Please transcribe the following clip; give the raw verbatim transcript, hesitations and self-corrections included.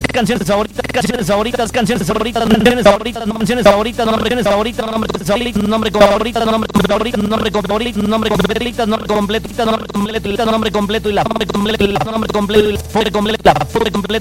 canciones favoritas, canciones favoritas, canciones favoritas, canciones favoritas, canciones favoritas, canciones favoritas, nombre favorito, nombre favorito, nombre favorito, nombre favorito, nombre completita, nombre completita, nombre completita, nombre completo y la nombre completo, nombre completo, nombre completo,